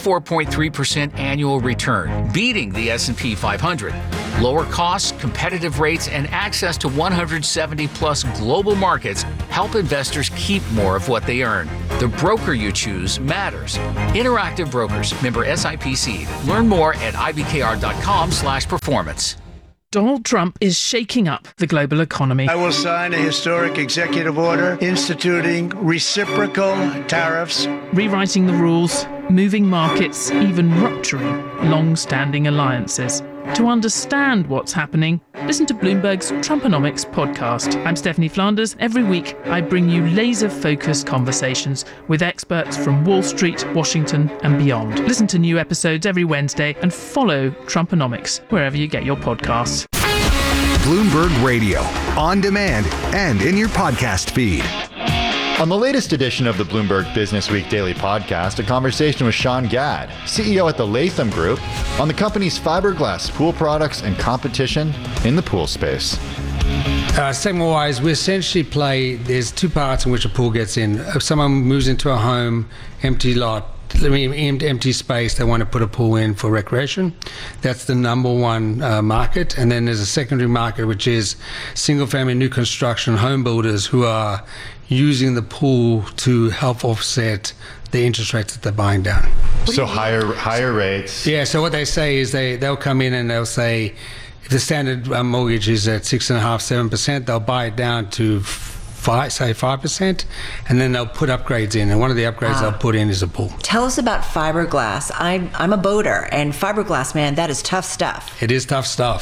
24.3% annual return, beating the S&P 500. Lower costs, competitive rates, and access to 170-plus global markets help investors keep more of what they earn. The broker you choose matters. Interactive Brokers, member SIPC. Learn more at ibkr.com/performance. Donald Trump is shaking up the global economy. I will sign a historic executive order instituting reciprocal tariffs, rewriting the rules, moving markets, even rupturing long-standing alliances. To understand what's happening, listen to Bloomberg's Trumponomics podcast. I'm Stephanie Flanders. Every week, I bring you laser-focused conversations with experts from Wall Street, Washington, and beyond. Listen to new episodes every Wednesday and follow Trumponomics wherever you get your podcasts. Bloomberg Radio, on demand and in your podcast feed. On the latest edition of the Bloomberg Business Week Daily Podcast, a conversation with Sean Gadd, CEO at the Latham Group, on the company's fiberglass pool products and competition in the pool space. Segment-wise, we essentially play, there's two parts in which a pool gets in. If someone moves into a home, empty lot, empty space, they want to put a pool in for recreation. That's the number one market. And then there's a secondary market, which is single-family new construction home builders who are using the pool to help offset the interest rates that they're buying down. So higher rates. Yeah, so what they say is they'll come in and they'll say, if the standard mortgage is at 6.5%, 7%, they'll buy it down to 5%, and then they'll put upgrades in, and one of the upgrades they'll put in is a pool. Tell us about fiberglass. I'm a boater, and fiberglass, man, that is tough stuff. It is tough stuff.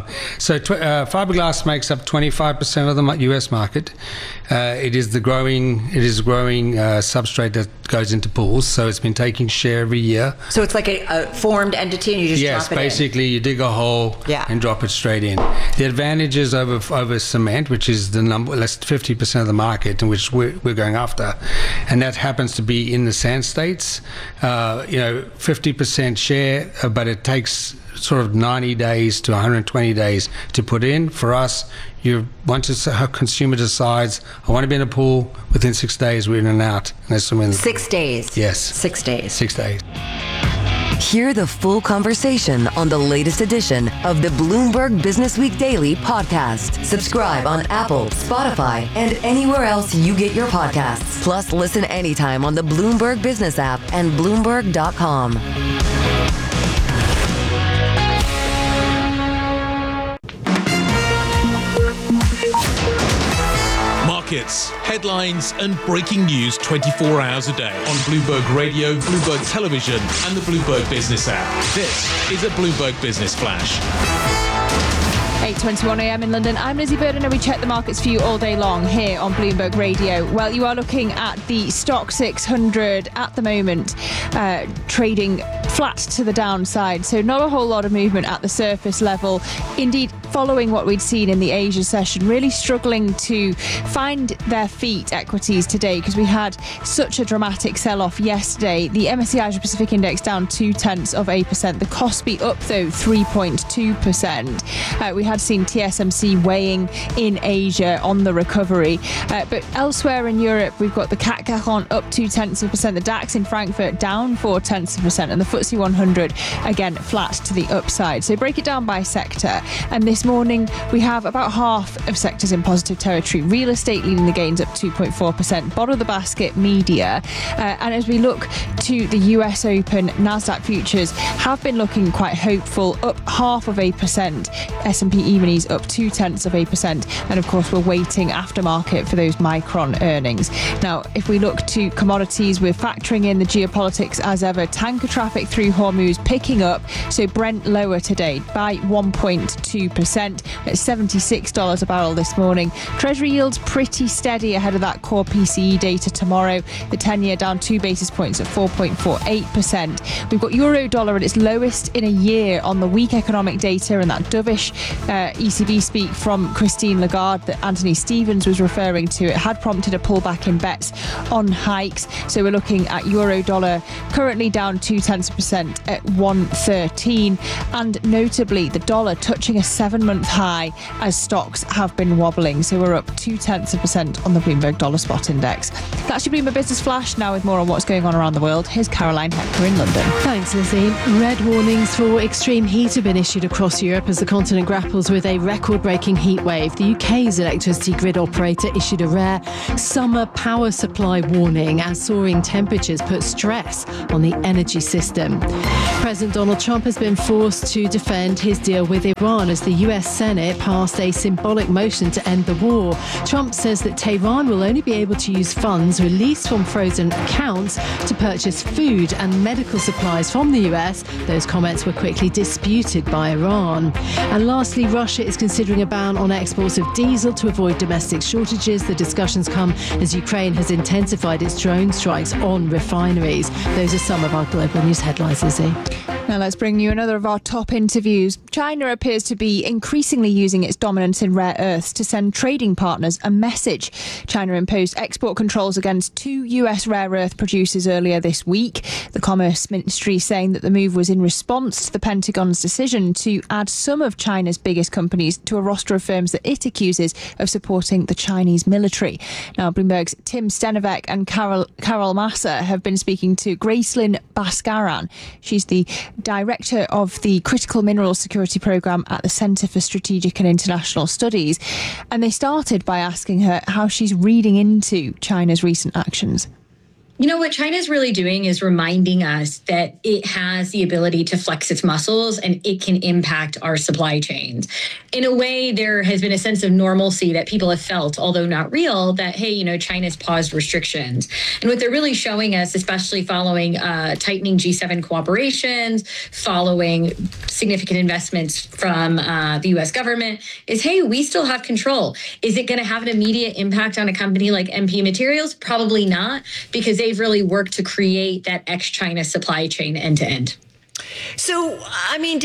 Fiberglass makes up 25% of the U.S. market. It is growing substrate that goes into pools, so it's been taking share every year. So it's like a formed entity, and you just drop it in? Yes, basically you dig a hole and drop it straight in. The advantages over cement, which is the number, less 50% of the market in which we're going after, and that happens to be in the sand states. 50% share, but it takes sort of 90 days to 120 days to put in. For us, once a consumer decides, I want to be in a pool, within 6 days we're in and out. And 6 days? Yes. 6 days. 6 days. Hear the full conversation on the latest edition of the Bloomberg Business Week Daily podcast. Subscribe on Apple, Spotify, and anywhere else you get your podcasts. Plus, listen anytime on the Bloomberg Business app and Bloomberg.com. Markets, headlines, and breaking news 24 hours a day on Bloomberg Radio, Bloomberg Television, and the Bloomberg Business app. This is a Bloomberg Business Flash. 8:21 a.m. in London. I'm Lizzie Burden, and we check the markets for you all day long here on Bloomberg Radio. Well, you are looking at the Stock 600 at the moment, trading flat to the downside. So not a whole lot of movement at the surface level. Indeed, following what we'd seen in the Asia session, really struggling to find their feet, equities today, because we had such a dramatic sell-off yesterday. The MSCI Asia Pacific Index down 0.2%. The Kospi up, though, 3.2%. We had seen TSMC weighing in Asia on the recovery. But elsewhere in Europe, we've got the CAC 40 up 0.2%. The DAX in Frankfurt down 0.4%. And the FTSE 100, again, flat to the upside. So break it down by sector. And this morning, we have about half of sectors in positive territory. Real estate leading the gains up 2.4%. Bottom of the basket, media. And as we look to the US Open, NASDAQ futures have been looking quite hopeful, up 0.5%. S&P E-minis up 0.2%. And of course, we're waiting aftermarket for those Micron earnings. Now, if we look to commodities, we're factoring in the geopolitics as ever. Tanker traffic through Hormuz picking up, so Brent lower today by 1.2% at $76 a barrel this morning. Treasury yields pretty steady ahead of that core PCE data tomorrow. The 10-year down 2 basis points at 4.48%. We've got euro dollar at its lowest in a year on the weak economic data and that dovish ECB speak from Christine Lagarde that Anthony Stevens was referring to. It had prompted a pullback in bets on hikes. So we're looking at euro dollar currently down 0.2% at 1.13, and notably the dollar touching a 7-month high as stocks have been wobbling. So we're up 0.2% on the Bloomberg Dollar Spot Index. That's your Bloomberg Business Flash. Now with more on what's going on around the world, here's Caroline Hepker in London. Thanks, Lizzie. Red warnings for extreme heat have been issued across Europe as the continent grapples with a record-breaking heat wave. The UK's electricity grid operator issued a rare summer power supply warning as soaring temperatures put stress on the energy system. President Donald Trump has been forced to defend his deal with Iran as the US Senate passed a symbolic motion to end the war. Trump says that Tehran will only be able to use funds released from frozen accounts to purchase food and medical supplies from the US. Those comments were quickly disputed by Iran. And lastly, Russia is considering a ban on exports of diesel to avoid domestic shortages. The discussions come as Ukraine has intensified its drone strikes on refineries. Those are some of our global news headlines, Lizzie. Now let's bring you another of our top interviews. China appears to be increasingly using its dominance in rare earths to send trading partners a message. China imposed export controls against 2 US rare earth producers earlier this week. The Commerce Ministry saying that the move was in response to the Pentagon's decision to add some of China's biggest companies to a roster of firms that it accuses of supporting the Chinese military. Now, Bloomberg's Tim Stenovec and Carol Massa have been speaking to Gracelyn Bhaskaran. She's the Director of the Critical Minerals Security Programme at the Centre for Strategic and International Studies. And they started by asking her how she's reading into China's recent actions. You know, what China's really doing is reminding us that it has the ability to flex its muscles and it can impact our supply chains. In a way, there has been a sense of normalcy that people have felt, although not real, that, hey, you know, China's paused restrictions. And what they're really showing us, especially following tightening G7 cooperations, following significant investments from the U.S. government, is, hey, we still have control. Is it going to have an immediate impact on a company like MP Materials? Probably not, because they've really worked to create that ex-China supply chain end to end. So, I mean,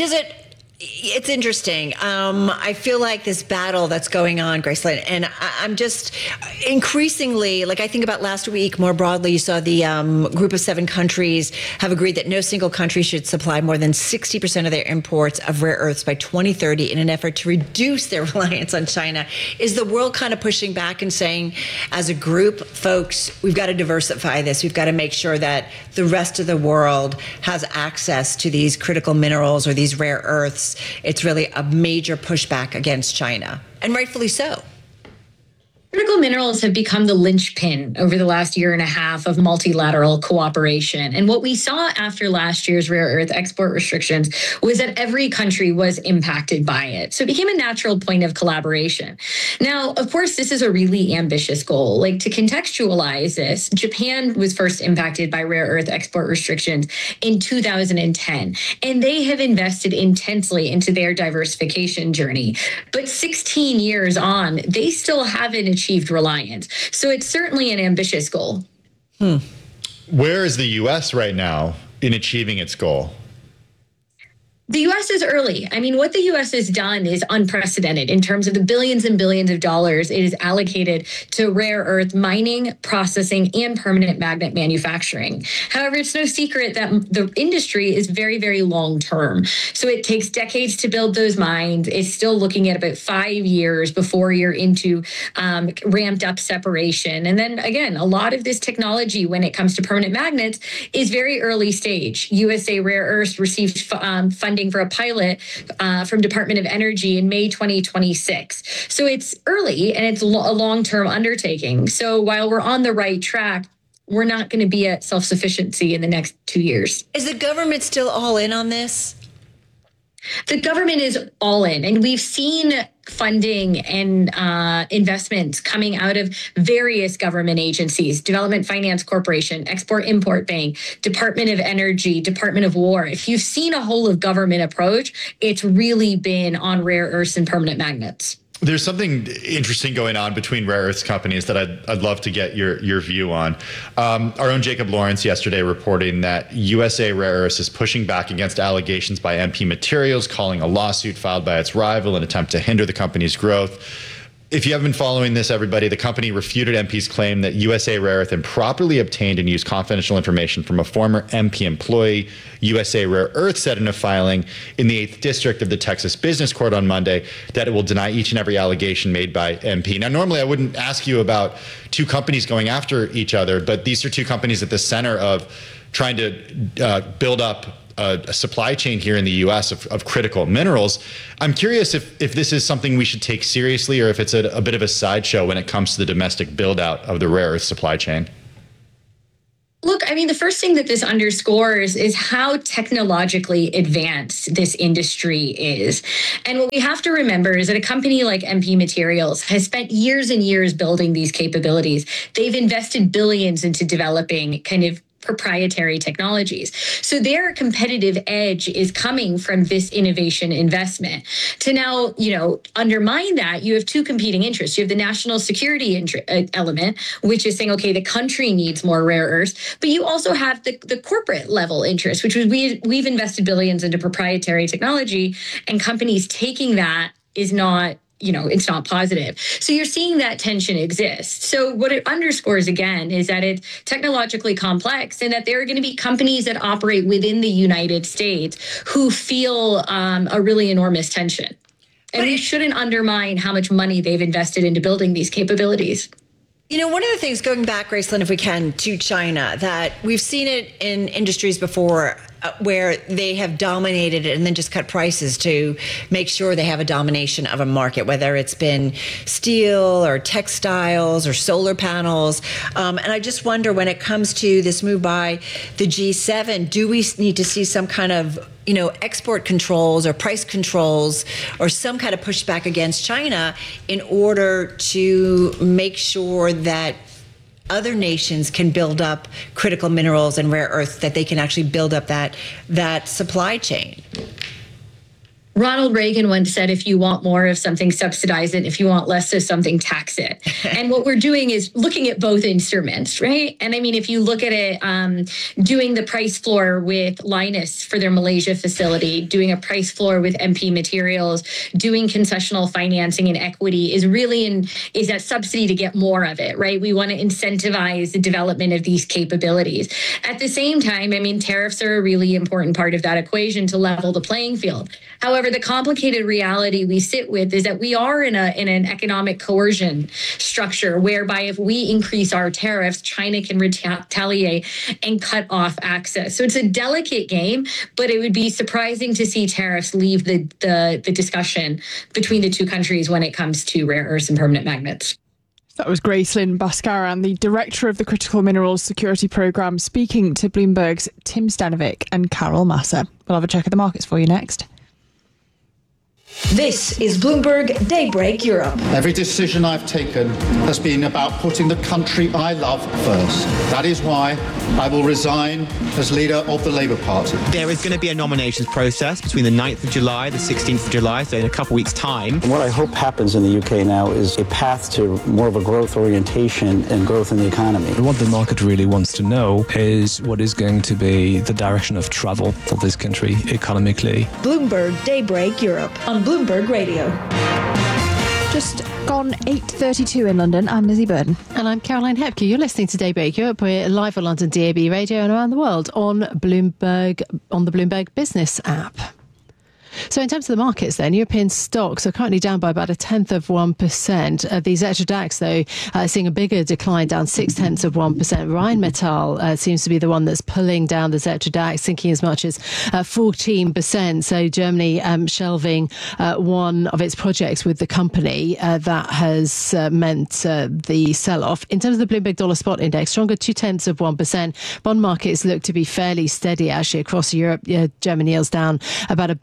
it's interesting. I feel like this battle that's going on, Gracelyn, and I'm just increasingly, like I think about last week more broadly, you saw the group of 7 countries have agreed that no single country should supply more than 60% of their imports of rare earths by 2030 in an effort to reduce their reliance on China. Is the world kind of pushing back and saying, as a group, folks, we've got to diversify this. We've got to make sure that the rest of the world has access to these critical minerals or these rare earths? It's really a major pushback against China, and rightfully so. Critical minerals have become the linchpin over the last year and a half of multilateral cooperation. And what we saw after last year's rare earth export restrictions was that every country was impacted by it. So it became a natural point of collaboration. Now, of course, this is a really ambitious goal. Like, to contextualize this, Japan was first impacted by rare earth export restrictions in 2010, and they have invested intensely into their diversification journey. But 16 years on, they still haven't achieved reliance. So it's certainly an ambitious goal. Where is the U.S. right now in achieving its goal? The U.S. is early. I mean, what the U.S. has done is unprecedented in terms of the billions and billions of dollars it is allocated to rare earth mining, processing, and permanent magnet manufacturing. However, it's no secret that the industry is very, very long term. So it takes decades to build those mines. It's still looking at about 5 years before you're into ramped up separation. And then again, a lot of this technology when it comes to permanent magnets is very early stage. USA Rare Earths received funding for a pilot from Department of Energy in May 2026. So it's early and it's a long-term undertaking. So while we're on the right track, we're not going to be at self-sufficiency in the next 2 years. Is the government still all in on this? The government is all in, and we've seen funding and investments coming out of various government agencies, Development Finance Corporation, Export-Import Bank, Department of Energy, Department of War. If you've seen a whole of government approach, it's really been on rare earths and permanent magnets. There's something interesting going on between rare earths companies that I'd love to get your view on. Our own Jacob Lawrence yesterday reporting that USA Rare Earths is pushing back against allegations by MP Materials, calling a lawsuit filed by its rival an attempt to hinder the company's growth. If you haven't been following this, everybody, the company refuted MP's claim that USA Rare Earth improperly obtained and used confidential information from a former MP employee. USA Rare Earth said in a filing in the 8th District of the Texas Business Court on Monday that it will deny each and every allegation made by MP. Now, normally I wouldn't ask you about two companies going after each other, but these are two companies at the center of trying to build up a supply chain here in the U.S. of critical minerals. I'm curious if this is something we should take seriously or if it's a bit of a sideshow when it comes to the domestic build out of the rare earth supply chain. Look, I mean, the first thing that this underscores is how technologically advanced this industry is. And what we have to remember is that a company like MP Materials has spent years and years building these capabilities. They've invested billions into developing kind of proprietary technologies. So their competitive edge is coming from this innovation investment. To now, undermine that, you have two competing interests. You have the national security element, which is saying, okay, the country needs more rare earths, but you also have the corporate level interest, which was we've invested billions into proprietary technology, and companies taking that is not, it's not positive. So you're seeing that tension exist. So what it underscores again is that it's technologically complex and that there are going to be companies that operate within the United States who feel a really enormous tension. And we shouldn't undermine how much money they've invested into building these capabilities. One of the things, going back, Gracelyn, if we can, to China, that we've seen it in industries before where they have dominated it and then just cut prices to make sure they have a domination of a market, whether it's been steel or textiles or solar panels. And I just wonder, when it comes to this move by the G7, do we need to see some kind of export controls or price controls or some kind of pushback against China in order to make sure that other nations can build up critical minerals and rare earths, that they can actually build up that supply chain? Ronald Reagan once said, if you want more of something, subsidize it. If you want less of something, tax it. And what we're doing is looking at both instruments, right? And I mean, if you look at it, doing the price floor with Lynas for their Malaysia facility, doing a price floor with MP Materials, doing concessional financing and equity is that subsidy to get more of it, right? We want to incentivize the development of these capabilities. At the same time, I mean, tariffs are a really important part of that equation to level the playing field. However, the complicated reality we sit with is that we are in an economic coercion structure whereby if we increase our tariffs, China can retaliate and cut off access. So it's a delicate game, but it would be surprising to see tariffs leave the discussion between the two countries when it comes to rare earths and permanent magnets. That was Gracelyn Bhaskaran, the director of the Critical Minerals Security Programme, speaking to Bloomberg's Tim Stanovic and Carol Massa. We'll have a check of the markets for you next. This is Bloomberg Daybreak Europe. Every decision I've taken has been about putting the country I love first. That is why I will resign as leader of the Labour Party. There is going to be a nominations process between the 9th of July, the 16th of July, so in a couple of weeks' time. What I hope happens in the UK now is a path to more of a growth orientation and growth in the economy. What the market really wants to know is what is going to be the direction of travel for this country economically. Bloomberg Daybreak Europe on Bloomberg Radio. Just gone 8:32 in London. I'm Lizzie Burden. And I'm Caroline Hepke. You're listening to Daybreak Europe. We're live on London DAB Radio and around the world on Bloomberg, on the Bloomberg Business app. So in terms of the markets then, European stocks are currently down by about 0.1%. The Xetra DAX, though, seeing a bigger decline, down 0.6%. Rheinmetall seems to be the one that's pulling down the Xetra DAX, sinking as much as 14%. So Germany shelving one of its projects with the company that has meant the sell-off. In terms of the Bloomberg Dollar Spot Index, stronger 0.2%. Bond markets look to be fairly steady, actually, across Europe. German yields down about a basis point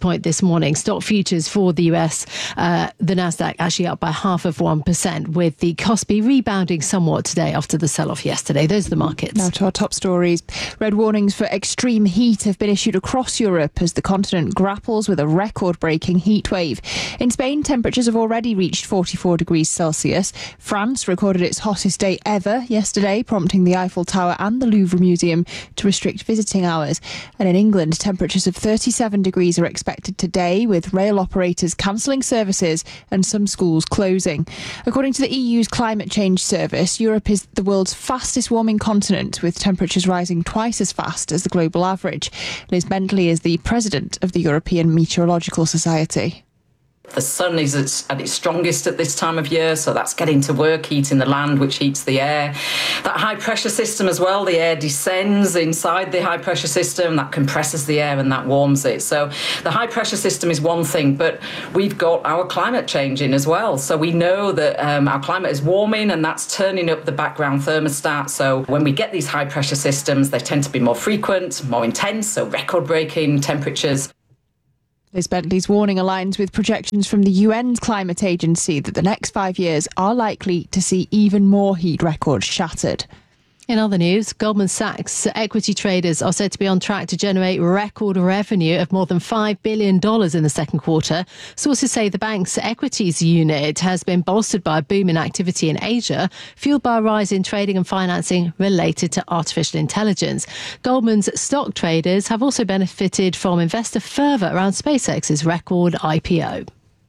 point this morning. Stock futures for the US, the Nasdaq actually up by 0.5%, with the Kospi rebounding somewhat today after the sell-off yesterday. Those are the markets. Now to our top stories. Red warnings for extreme heat have been issued across Europe as the continent grapples with a record-breaking heat wave. In Spain, temperatures have already reached 44 degrees Celsius. France recorded its hottest day ever yesterday, prompting the Eiffel Tower and the Louvre Museum to restrict visiting hours. And in England, temperatures of 37 degrees are expected today, with rail operators cancelling services and some schools closing. According to the EU's Climate Change Service, Europe is the world's fastest warming continent, with temperatures rising twice as fast as the global average. Liz Bentley is the president of the European Meteorological Society. The sun is at its strongest at this time of year, so that's getting to work, heating the land, which heats the air. That high pressure system as well, the air descends inside the high pressure system, that compresses the air and that warms it. So the high pressure system is one thing, but we've got our climate changing as well. So we know that our climate is warming, and that's turning up the background thermostat. So when we get these high pressure systems, they tend to be more frequent, more intense, so record-breaking temperatures. Liz Bentley's warning aligns with projections from the UN's climate agency that the next 5 years are likely to see even more heat records shattered. In other news, Goldman Sachs equity traders are said to be on track to generate record revenue of more than $5 billion in the second quarter. Sources say the bank's equities unit has been bolstered by a boom in activity in Asia, fueled by a rise in trading and financing related to artificial intelligence. Goldman's stock traders have also benefited from investor fervour around SpaceX's record IPO.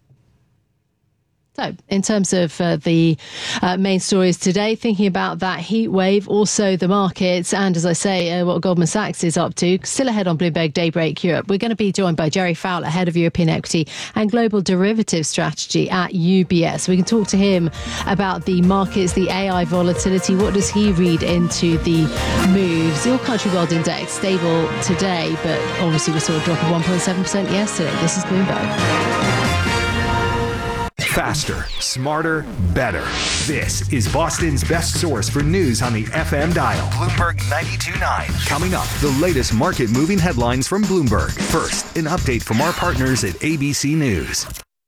So, in terms of the main stories today, thinking about that heat wave, also the markets, and as I say, what Goldman Sachs is up to, still ahead on Bloomberg Daybreak Europe. We're going to be joined by Jerry Fowler, head of European Equity and Global Derivatives Strategy at UBS. We can talk to him about the markets, the AI volatility. What does he read into the moves? The All Country World Index stable today, but obviously we saw a drop of 1.7% yesterday. This is Bloomberg. Faster, smarter, better. This is Boston's best source for news on the FM dial. Bloomberg 92.9. Coming up, the latest market-moving headlines from Bloomberg. First, an update from our partners at ABC News.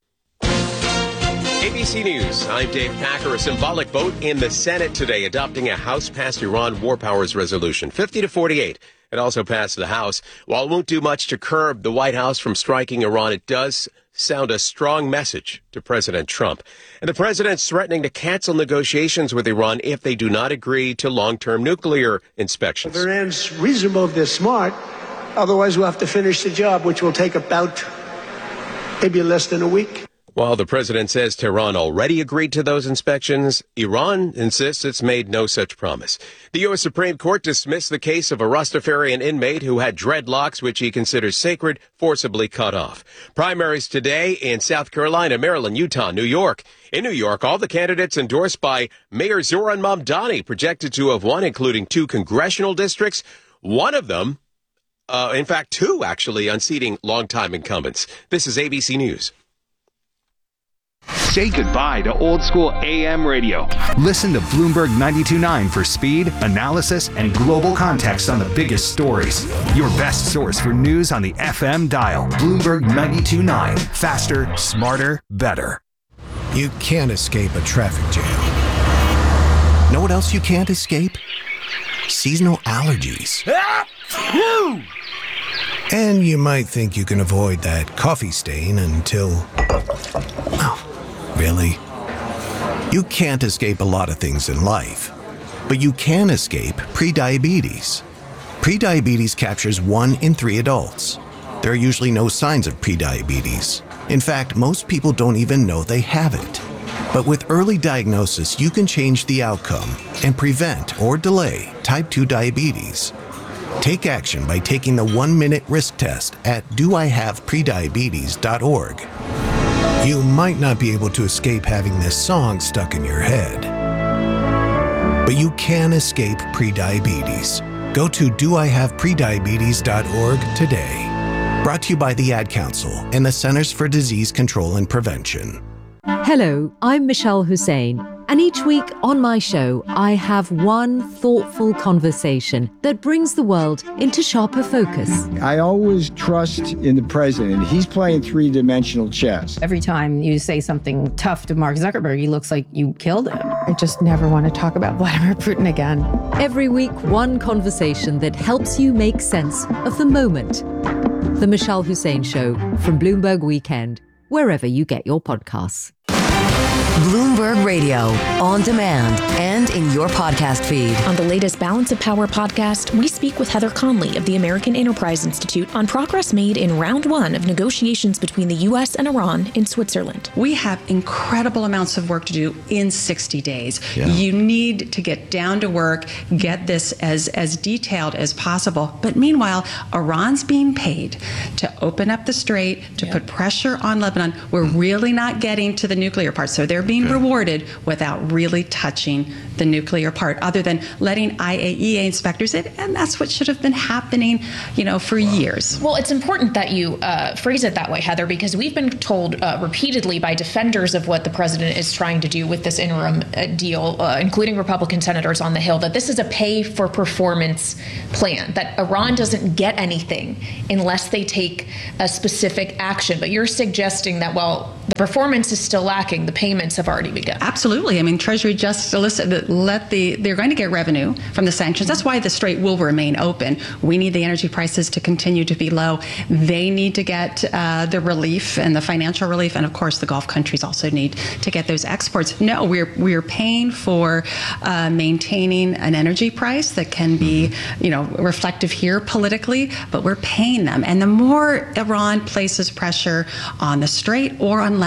ABC News, I'm Dave Packer. A symbolic vote in the Senate today adopting a House-passed Iran war powers resolution, 50-48. It also passed the House. While it won't do much to curb the White House from striking Iran, it does sound a strong message to President Trump. And the president's threatening to cancel negotiations with Iran if they do not agree to long-term nuclear inspections. If Iran's reasonable, if they're smart, otherwise we'll have to finish the job, which will take about maybe less than a week. While the president says Tehran already agreed to those inspections, Iran insists it's made no such promise. The U.S. Supreme Court dismissed the case of a Rastafarian inmate who had dreadlocks, which he considers sacred, forcibly cut off. Primaries today in South Carolina, Maryland, Utah, New York. In New York, all the candidates endorsed by Mayor Zoran Mamdani projected to have won, including 2 congressional districts. One of them, in fact, 2 actually, unseating longtime incumbents. This is ABC News. Say goodbye to old school AM radio. Listen to Bloomberg 92.9 for speed, analysis, and global context on the biggest stories. Your best source for news on the FM dial. Bloomberg 92.9. Faster, smarter, better. You can't escape a traffic jam. Know what else you can't escape? Seasonal allergies. And you might think you can avoid that coffee stain until... Oh, really? You can't escape a lot of things in life, but you can escape prediabetes. Prediabetes captures 1 in 3 adults. There are usually no signs of prediabetes. In fact, most people don't even know they have it. But with early diagnosis, you can change the outcome and prevent or delay type 2 diabetes. Take action by taking the 1-minute risk test at doihaveprediabetes.org. You might not be able to escape having this song stuck in your head, but you can escape prediabetes. Go to doihaveprediabetes.org today. Brought to you by the Ad Council and the Centers for Disease Control and Prevention. Hello, I'm Michelle Hussein. And each week on my show, I have one thoughtful conversation that brings the world into sharper focus. I always trust in the president. He's playing three-dimensional chess. Every time you say something tough to Mark Zuckerberg, he looks like you killed him. I just never want to talk about Vladimir Putin again. Every week, one conversation that helps you make sense of the moment. The Mishal Hussain Show from Bloomberg Weekend, wherever you get your podcasts. Bloomberg Radio, on demand and in your podcast feed. On the latest Balance of Power podcast, we speak with Heather Conley of the American Enterprise Institute on progress made in round one of negotiations between the U.S. and Iran in Switzerland. We have incredible amounts of work to do in 60 days. Yeah. You need to get down to work, get this as detailed as possible. But meanwhile, Iran's being paid to open up the strait, to put pressure on Lebanon. We're really not getting to the nuclear part. So they're being rewarded without really touching the nuclear part, other than letting IAEA inspectors in, and that's what should have been happening, for years. Well, it's important that you phrase it that way, Heather, because we've been told repeatedly by defenders of what the president is trying to do with this interim deal, including Republican senators on the Hill, that this is a pay-for-performance plan, that Iran doesn't get anything unless they take a specific action. But you're suggesting that, well, the performance is still lacking, the payments have already begun. Absolutely. I mean, Treasury just they're going to get revenue from the sanctions. That's why the strait will remain open. We need the energy prices to continue to be low. They need to get the relief and the financial relief. And of course, the Gulf countries also need to get those exports. No, we're paying for maintaining an energy price that can be, reflective here politically, but we're paying them. And the more Iran places pressure on the strait or on